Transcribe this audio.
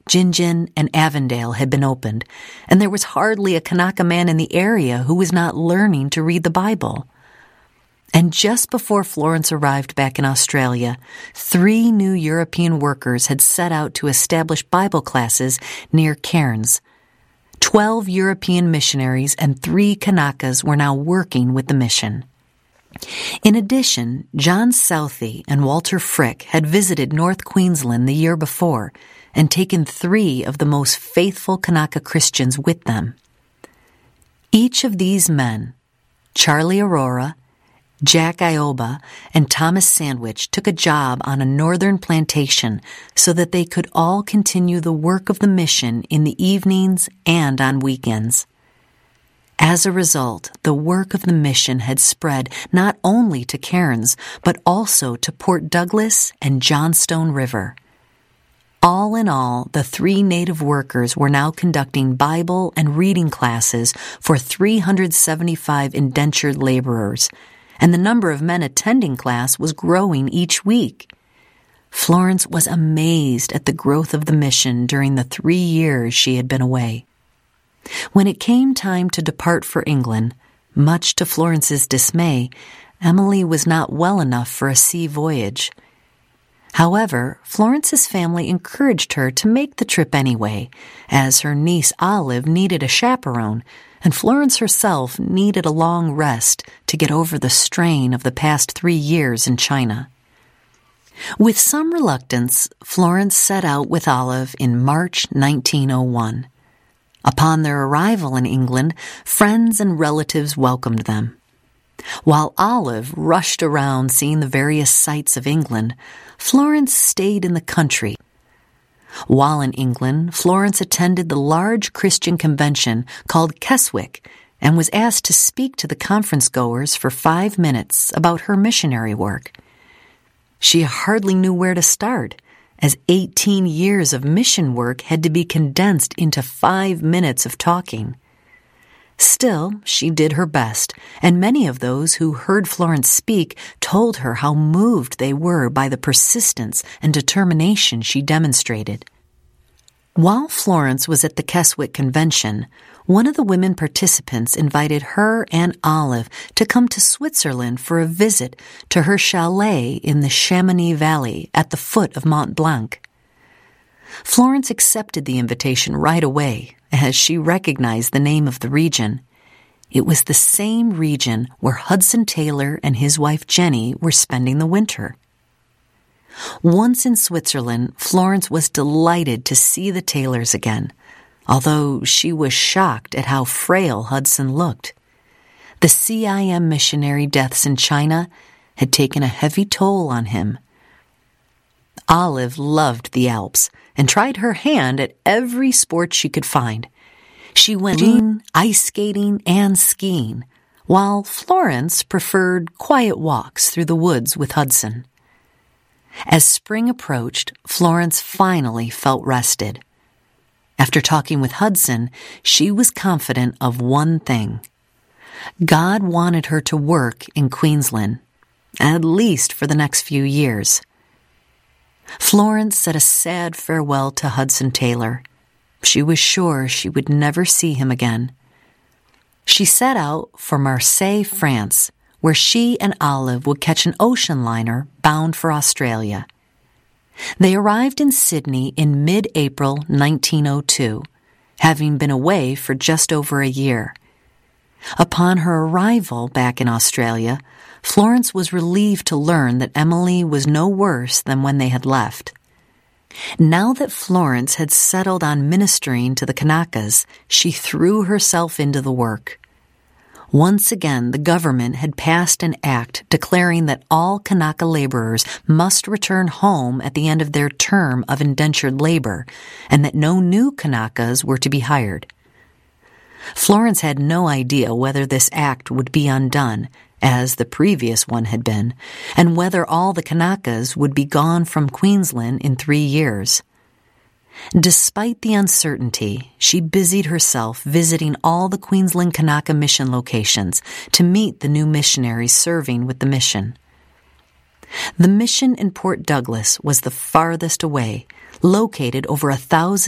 Gingin, and Avondale had been opened, and there was hardly a Kanaka man in the area who was not learning to read the Bible. And just before Florence arrived back in Australia, 3 new European workers had set out to establish Bible classes near Cairns. 12 European missionaries and 3 Kanakas were now working with the mission. In addition, John Southey and Walter Frick had visited North Queensland the year before and taken 3 of the most faithful Kanaka Christians with them. Each of these men, Charlie Aurora, Jack Ioba, and Thomas Sandwich, took a job on a northern plantation so that they could all continue the work of the mission in the evenings and on weekends. As a result, the work of the mission had spread not only to Cairns, but also to Port Douglas and Johnstone River. All in all, the 3 native workers were now conducting Bible and reading classes for 375 indentured laborers, and the number of men attending class was growing each week. Florence was amazed at the growth of the mission during the 3 years she had been away. When it came time to depart for England, much to Florence's dismay, Emily was not well enough for a sea voyage. However, Florence's family encouraged her to make the trip anyway, as her niece Olive needed a chaperone, and Florence herself needed a long rest to get over the strain of the past 3 years in China. With some reluctance, Florence set out with Olive in March 1901. Upon their arrival in England, friends and relatives welcomed them. While Olive rushed around seeing the various sights of England, Florence stayed in the country. While in England, Florence attended the large Christian convention called Keswick and was asked to speak to the conference-goers for 5 minutes about her missionary work. She hardly knew where to start, as 18 years of mission work had to be condensed into 5 minutes of talking. Still, she did her best, and many of those who heard Florence speak told her how moved they were by the persistence and determination she demonstrated. While Florence was at the Keswick Convention, one of the women participants invited her and Olive to come to Switzerland for a visit to her chalet in the Chamonix Valley at the foot of Mont Blanc. Florence accepted the invitation right away, as she recognized the name of the region. It was the same region where Hudson Taylor and his wife Jenny were spending the winter. Once in Switzerland, Florence was delighted to see the Taylors again, although she was shocked at how frail Hudson looked. The CIM missionary deaths in China had taken a heavy toll on him. Olive loved the Alps and tried her hand at every sport she could find. She went ice skating and skiing, while Florence preferred quiet walks through the woods with Hudson. As spring approached, Florence finally felt rested. After talking with Hudson, she was confident of one thing. God wanted her to work in Queensland, at least for the next few years. Florence said a sad farewell to Hudson Taylor. She was sure she would never see him again. She set out for Marseille, France, where she and Olive would catch an ocean liner bound for Australia. They arrived in Sydney in mid-April 1902, having been away for just over a year. Upon her arrival back in Australia, Florence was relieved to learn that Emily was no worse than when they had left. Now that Florence had settled on ministering to the Kanakas, she threw herself into the work. Once again, the government had passed an act declaring that all Kanaka laborers must return home at the end of their term of indentured labor, and that no new Kanakas were to be hired. Florence had no idea whether this act would be undone, as the previous one had been, and whether all the Kanakas would be gone from Queensland in 3 years. Despite the uncertainty, she busied herself visiting all the Queensland Kanaka mission locations to meet the new missionaries serving with the mission. The mission in Port Douglas was the farthest away, located over 1,000